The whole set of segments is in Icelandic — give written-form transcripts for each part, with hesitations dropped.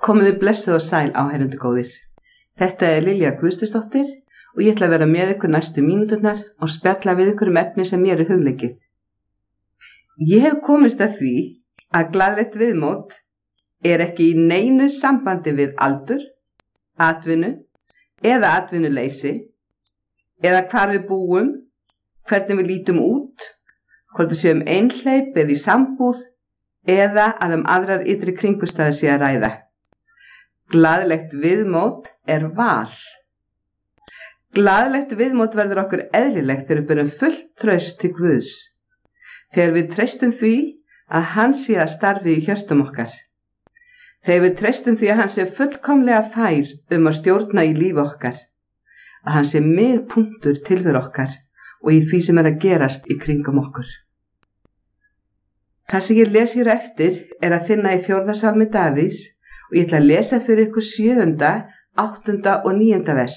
Komiði blessuð og sæl áheyrendur góðir. Þetta Lilja Guðstusdóttir og ég ætla að vera með ykkur næstu mínúturnar og spjalla við ykkur efni sem mér hugleikið. Ég hef komist að því að glaðlegt viðmót ekki í neinu sambandi við aldur, atvinnu eða atvinnuleysi eða hvar við búum, hvernig við lítum út, hvort við séum einhleyp eða í sambúð eða að aðrar ytri kringumstæður sé að ræða. Glaðlegt viðmót val. Glaðlegt viðmót verður okkur eðlilegt þegar við berum fullt traust til Guðs. Þegar við treystum því að hann sé að starfi í hjörtum okkar. Þegar við treystum því að hann sé fullkomlega fær að stjórna í lífi okkar. Að hann sé miðpunktur tilveru okkar og í því sem að gerast í kringum okkur. Það sem ég les hér eftir að finna í 4. Salmi Davíðs og ég ætla að lesa fyrir ykkur 7., 8. og 9. vers.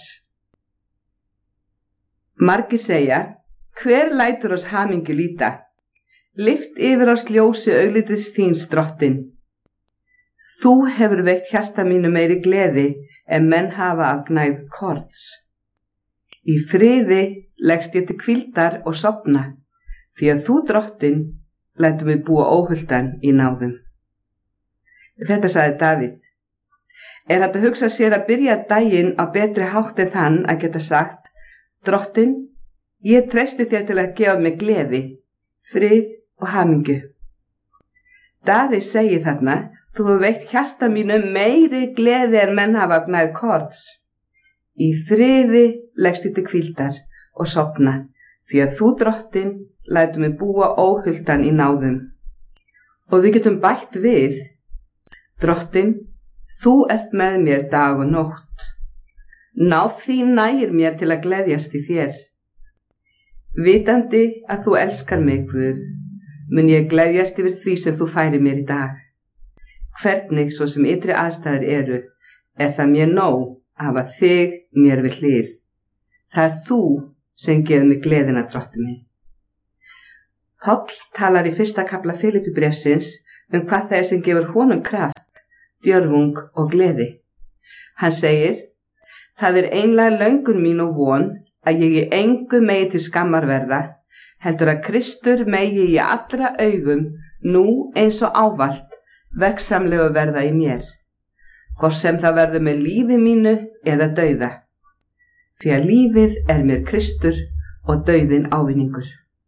Margir segja, hver lætur oss hamingju líta? Lyft yfir oss ljósi auglitiðs þíns drottinn. Þú hefur veitt hjarta mínu meiri gleði en menn hafa af gnægð korns. Í friði leggst ég til hvíldar og sofna, því að þú drottinn lætur mig búa óhultan í náðum. Þetta sagði Davíð. Hægt að hugsa sér að byrja daginn á betri hátt en þann að geta sagt, Drottinn, ég treysti þér til að gefa mig gleði, frið og hamingju. Davíð segir þarna, þú hefur veitt hjarta mínu meiri gleði en menn hafa af gnægð korns. Í friði leggst ég til hvíldar og sofna, því að þú drottinn lætur mig búa óhultan í náðum. Og við getum bætt við, Drottinn, þú ert með mér dag og nótt. Náð þín nægir mér til að gleðjast í þér. Vitandi að þú elskar mig, Guð, mun ég gleðjast yfir því sem þú færir mér í dag. Hvernig svo sem ytri aðstæður það mér nóg að hafa þig mér við hlið. Það þú sem gefur mig gleðina, Drottinn minn. Páll talar í 1. kafla Filippíbréfsins hvað það sem gefur honum kraft, djörfung og gleði. Hann segir, það einlæg löngun mín og von að ég í engu megi til skammar verða, heldur að Kristur megi í allra augum nú eins og ávallt veggsamlegu verða í mér, hvort sem það verður með lífi mínu eða dauða. Því að lífið mér Kristur og dauðinn ávinningur.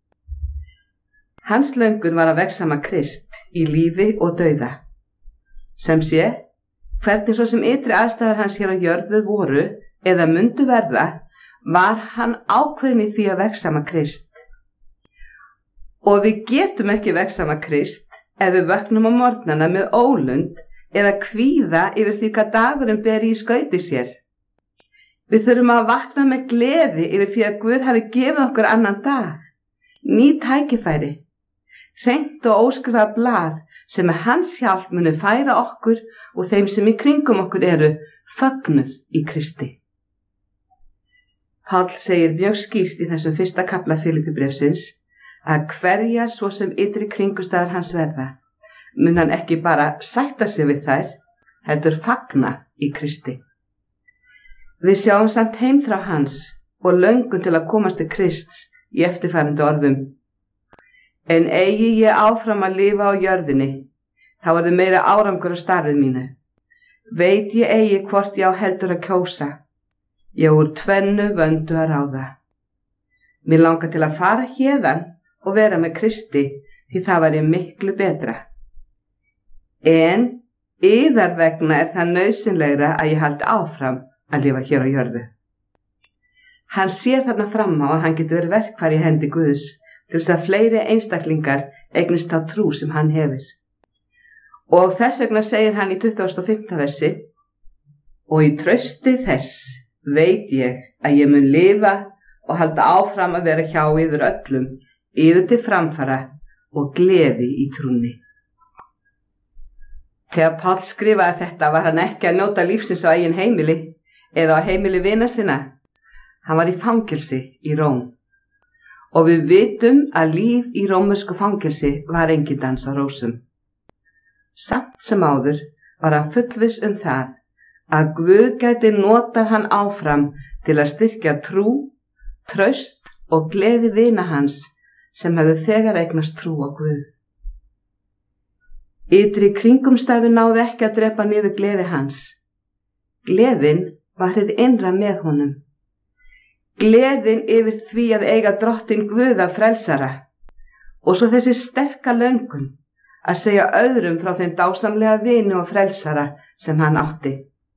Hans löngun var að veggsama Krist í lífi og dauða. Sem sé, hvernig svo sem ytri aðstæður hans hér á jörðu voru eða mundu verða, var hann ákveðinn í því að veggsama Krist. Og við getum ekki veggsama Krist ef við vöknum á morgnana með ólund eða kvíða yfir því hvað dagurinn beri í skauti sér. Við þurfum að vakna með gleði yfir því að Guð hafi gefið okkur annan dag, ný tækifæri, hreint og óskrifað blað sem hans hjálp muni færa okkur og þeim sem í kringum okkur fögnuð í Kristi. Páll segir mjög skýrt í þessum 1. kafla Filippíbréfsins að hverja svo sem ytri kringumstæður hans verða, mun hann ekki bara sætta sig við þær, heldur fagna í Kristi. Við sjáum samt heimþrá hans og löngun til að komast til Krists í eftirfarandi orðum. En eigi ég áfram að lifa á jörðinni, þá þið meira árangur á starfið mínu. Veit ég eigi hvort ég á heldur að kjósa, ég úr tvennu vöndu að ráða. Mér langar til að fara héðan og vera með Kristi, því það væri miklu betra. En yðar vegna það nauðsynlegra að ég haldi áfram að lifa hér á jörðu. Hann sér þarna fram á að hann getur verið verkfæri í hendi Guðs, til þess að fleiri einstaklingar eignist þá trú sem hann hefur. Og þess vegna segir hann í 25. versi, og í trausti þess veit ég að ég mun lifa og halda áfram að vera hjá yður öllum, yður til framfara og gleði í trúnni. Þegar Páll skrifaði þetta var hann ekki að njóta lífsins á eigin heimili eða á heimili vina sinna. Hann var í fangelsi í Róm. Og við vitum að líf í rómversku fangelsi var engin dans á rósum. Samt sem áður var hann fullviss það að Guð gæti notað hann áfram til að styrkja trú, traust og gleði vina hans sem hefðu þegar eignast trú á Guð. Ytri kringumstæður náðu ekki að drepa niður gleði hans. Gleðin var hið innra með honum. Gleðin yfir því að eiga Drottinn Guð af frelsara og svo þessi sterka löngun að segja öðrum frá þeim dásamlega vini og frelsara sem hann átti.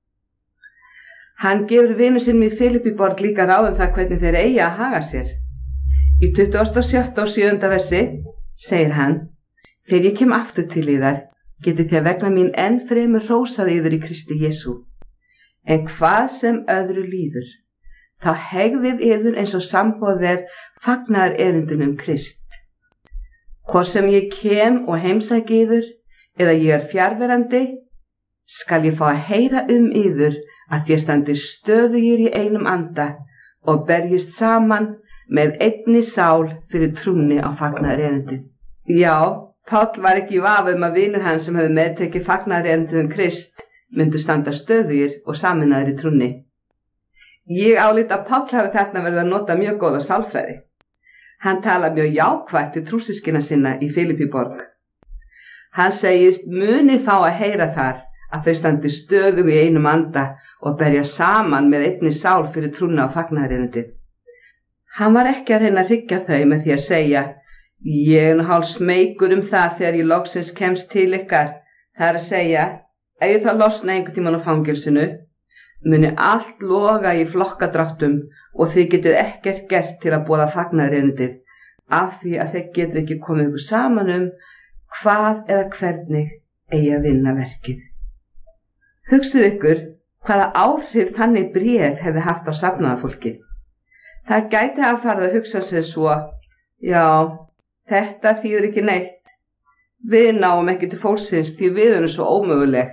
Hann gefur vinu sínum í Filippíborg líka ráð það hvernig þeir eigi að haga sér. Í 27. og 7. versi segir hann: Þegar ég kem aftur til yðar, getið þér vegna mín enn fremur hrósað yður í Kristi Jesú. En hvað sem öðru líður, þá hegðið yður eins og samboðið fagnaðar erindunum Krist. Hvort sem ég kem og heimsæki yður, eða ég fjarverandi, skal ég fá að heyra yður að þér standið stöðugir í einum anda og berjist saman með einni sál fyrir trúnni á fagnaðarerindið. Já, Páll var ekki í vafa að vinir hans sem hefðu meðtekið fagnaðarerindið Krist myndu standa stöðugir og sameinaðir í trúnni. Ég álít að Páll hafi þarna verið að nota mjög góða sálfræði. Hann tala mjög jákvætt til trúsystkina sinna í Filippíborg. Hann segist muni fá að heyra það að þau standi stöðug í einum anda og berja saman með einni sál fyrir trúna á fagnaðarerindið. Hann var ekki að reyna að hryggja þau með því að segja: Ég hálf smeykur það þegar ég loksins kemst til ykkar. Það er að segja, ef ég þá losna einhvern tímann á fangelsinu, muni allt loga í flokkadráttum og þið getið ekkert gert til að boða fagnaðarerindið, af því að þið getið ekki komið ykkur saman hvað eða hvernig eigi að vinna verkið. Hugsið ykkur hvaða áhrif þannig bréf hefði haft á safnaðarfólkið. Það gæti að fara að hugsa sér svo: Já, þetta þýðir ekki neitt. Við náum ekki til fólksins því við erum svo ómöguleg.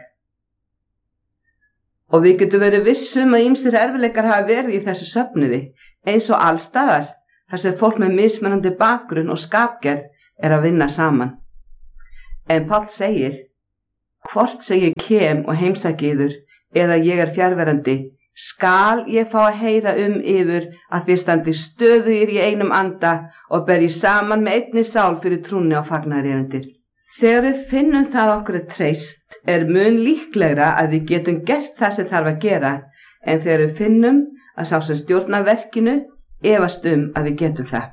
Og við getum verið vissum að ýmsir erfiðleikar hafa verið í þessu söfnuði, eins og allstaðar, þar sem fólk með mismunandi bakgrunn og skapgerð er að vinna saman. En Páll segir: Hvort sem ég kem og heimsæki yður, eða ég fjarverandi, skal ég fá að heyra yður að þér standi stöðugir í einum anda og berji saman með einni sál fyrir trúnni á fagnaðarerindið. Þegar við finnum það okkur treyst, mun líklegra að við getum gert það sem þarf að gera, en þegar við finnum að sá sem stjórnar verkinu efast að við getum það.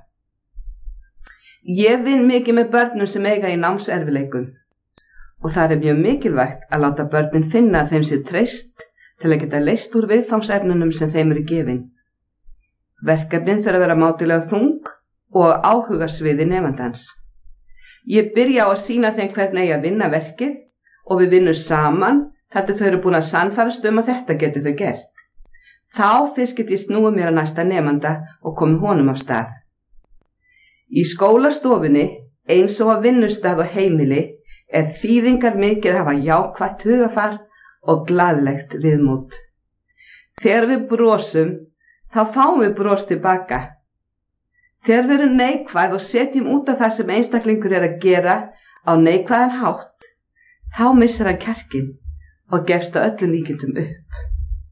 Ég vinn mikið með börnum sem eiga í námserfileikum og það mjög mikilvægt að láta börnin finna að þeim sé treyst til að geta leyst úr viðfangsefnunum sem þeim eru gefin. Verkefnin þurfa að vera mátulega þung og áhugasviði nemandans. Ég byrja á að sýna þeim hvernig eigi að vinna verkið og við vinnum saman þar til þau eru búin að sannfærast að þetta getur þau gert. Þá fyrst get ég snúið mér að næsta nemanda og komið honum af stað. Í skólastofunni, eins og á vinnustað og heimili, þýðingar mikið að hafa jákvætt hugafar og glaðlegt viðmót. Þegar við brosum, þá fáum við bros tilbaka. Þegar við erum neikvæð og setjum út af það sem einstaklingur að gera á neikvæðan hátt, þá missir hann kjarkinn og gefst að öllum líkindum upp.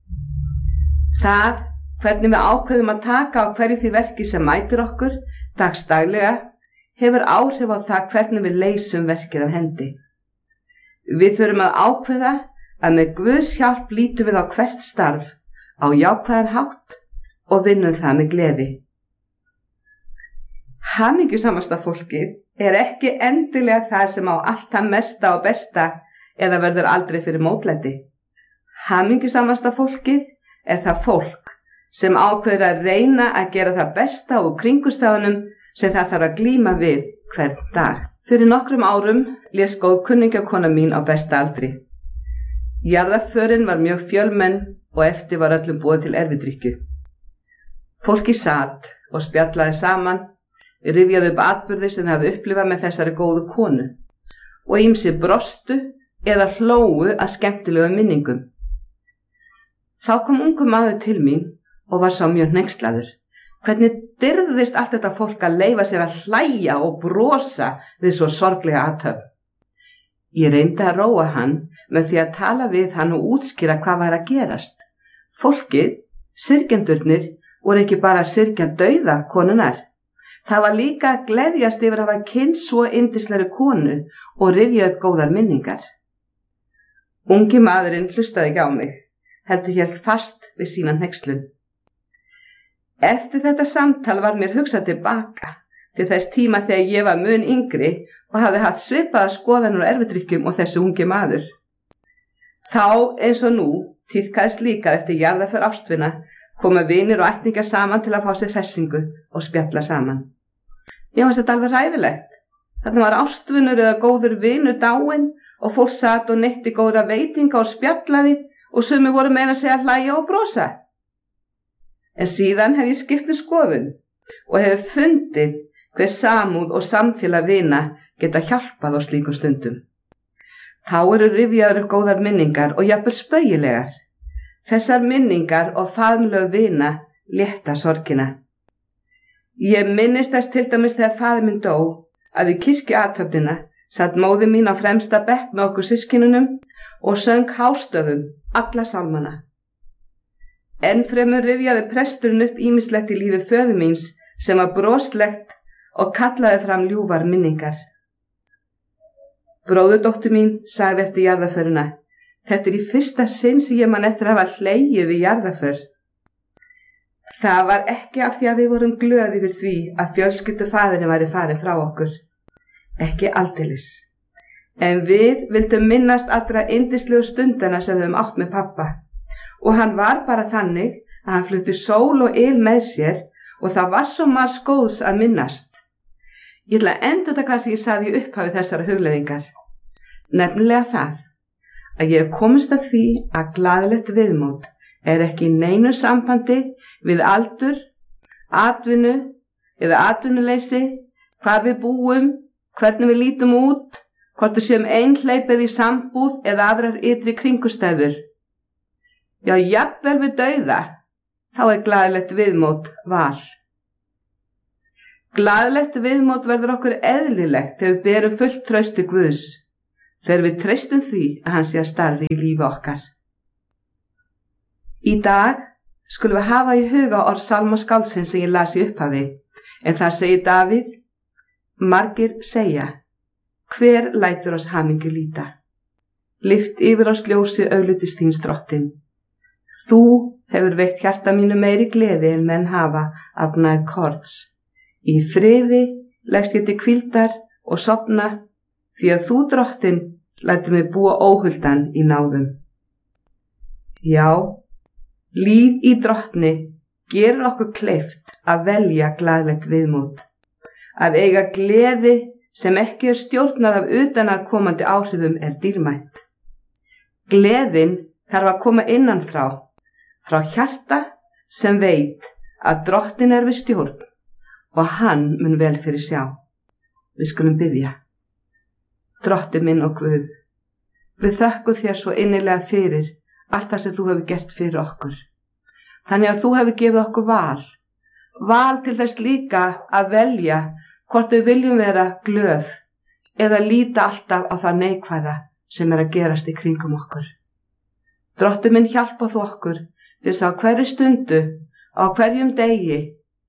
Það, hvernig við ákveðum að taka á hverju því verki sem mætir okkur dagsdaglega, hefur áhrif á það hvernig við leysum verkið af hendi. Við þurfum að ákveða að með Guðs hjálp lítum við á hvert starf á jákvæðan hátt og vinnum það með gleði. Hamingjusamasta fólkið ekki endilega það sem á allt það mesta og besta eða verður aldrei fyrir mótlæti. Hamingjusamasta fólkið það fólk sem ákveður að reyna að gera það besta úr kringumstæðunum sem það þarf að glíma við hvern dag. Fyrir nokkrum árum lést góð kunningjakona mín á besta aldri. Jarðarförin var mjög fjölmenn og eftir var öllum boðið til erfidrykkju. Fólki sat og spjallaði saman, rifjaði upp atburði sem hafði upplifað með þessari góðu konu og ýmsir brostu eða hlógu að skemmtilegum minningum. Þá kom ungur maður til mín og var sá mjög hneykslaður. Hvernig dirðist allt þetta fólk að leyfa sér að hlæja og brosa við svo sorglega athöfn? Ég reyndi að róa hann með því að tala við hann og útskýra hvað var að gerast. Fólkið, syrgjendurnir, voru ekki bara að syrgja dauða konunnar. Það var líka að gleðjast yfir að hafa kynnst svo yndislegri konu og rifja upp góðar minningar. Ungi maðurinn hlustaði ekki á mig, heldur hélt fast við sína hneykslun. Eftir þetta samtal var mér hugsað tilbaka til þess tíma þegar ég var mun yngri og hafði haft svipaða skoðanir og erfidrykkjum og þessi ungi maður. Þá eins og nú tíðkaðist líka eftir jarðarför ástvina koma vinir og ættingjar saman til að fá sér hressingu og spjalla saman. Ég fannst þetta alveg hræðilegt. Þarna var ástvinur eða góður vinur dáinn og fólk sat og neytti góðra veitinga og spjallaði og sumir voru meira að segja hlæja og brosa. En síðan hef ég skipt skoðun og hef fundið hver samúð og samfélag vina geta hjálpað á slíkum stundum. Þá eru rifjaður upp góðar minningar og jafnvel spaugilegar. Þessar minningar og faðmlög vina létta sorgina. Ég minnist þess til dæmis þegar faðir minn dó að við kirkjuathöfnina satt móðir mín á fremsta bekk með okkur systkinunum og söng hástöfum alla sálmana. Ennfremur rifjaði presturinn upp ýmislegt í lífi föður míns sem var broslegt og kallaði fram ljúfar minningar. Bróðurdóttir mín sagði eftir jarðarförina: Þetta í fyrsta sinn sem ég man eftir að hafa hlegið við jarðarför. Það var ekki af því að við vorum glöð yfir því að fjölskyldufaðirinn væri farin frá okkur. Ekki aldeilis. En við vildum minnast allra yndislegu stundana sem við höfum átt með pappa. Og hann var bara þannig að hann flutti sól og yl með sér og það var svo margs góðs að minnast. Ég ætla að endurtaka það sem ég sagði í upphafi þessara hugleiðingar. Nefnilega það að ég komist að því að glaðlegt viðmót er ekki í neinu sambandi við aldur, atvinnu eða atvinnuleysi, hvar við búum, hvernig við lítum út, hvort við séum einhleypið í sambúð eða aðrar ytri kringustæður. Já, jafnvel við dauða, þá er glaðlegt viðmót val. Glaðlegt viðmót verður okkur eðlilegt þegar við berum fullt traust til Guðs, þegar við treystum því að hann sé að starfi í lífi okkar. Í dag skulum við hafa í huga orð sálmaskáldsins sem ég las í upphafi, en þar segir Davíð: Margir segja, hver lætur oss hamingju líta? Lyft yfir oss ljósi auglitist þíns drottinn. Þú hefur veitt hjarta mínu meiri gleði en menn hafa afnæð korns. Í friði leggst ég til hvíldar og sofna, því að þú drottinn lætur mig búa óhuldan í náðum. Já, líf í drottni gerir okkur kleift að velja glaðlegt viðmót, að eiga gleði sem ekki er stjórnað af utanaðkomandi áhrifum er dýrmætt. Gleðin þarf að koma innan frá hjarta sem veit að drottin er við stjórn og hann mun vel fyrir sjá. Við skulum biðja. Drottinn minn og Guð, við þökkum þér svo innilega fyrir allt það sem þú hefur gert fyrir okkur. Þannig að þú hefur gefið okkur val til þess líka að velja hvort við viljum vera glöð eða líta alltaf á það neikvæða sem er að gerast í kringum okkur. Drottinn minn, hjálpa þú okkur til þess að á hverju stundu, á hverjum degi,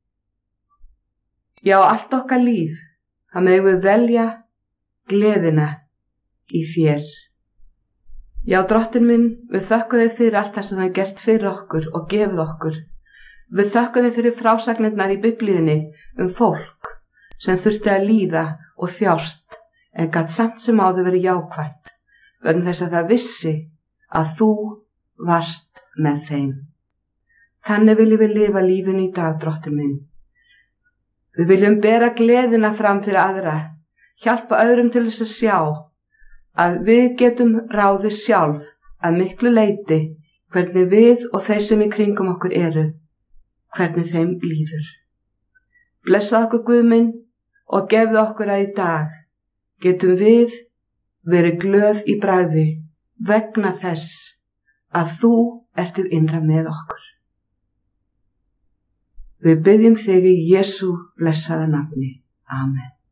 já, allt okkar líf, að megum við velja gleðina í þér. Já, Drottinn minn, við þökkum þig fyrir allt það sem það er gert fyrir okkur og gefið okkur. Við þökkum þig fyrir frásagnirnar í Biblíunni fólk sem þurfti að líða og þjást en gat samt sem áður verið jákvætt vegna þess að það vissi að þú varst með þeim. Þannig viljum við lifa lífinu í dag, Drottinn minn. Við viljum bera gleðina fram fyrir aðra, hjálpa öðrum til þess að sjá að við getum ráðið sjálf að miklu leyti hvernig við og þeir sem í kringum okkur eru, hvernig þeim líður. Blessa okkur, Guð minn, og gefðu okkur að í dag getum við verið glöð í bragði vegna þess að þú ert hið innra með okkur. Við biðjum þig í Jesú blessaða nafni. Amen.